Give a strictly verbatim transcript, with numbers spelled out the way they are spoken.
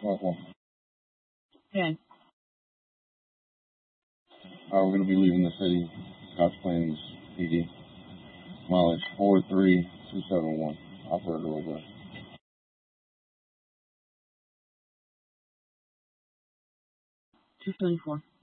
Okay. Okay. Uh, we're going to be leaving the city, Scotch Plains, P D. Mileage four three two seven one. Operator over. two seventy-four.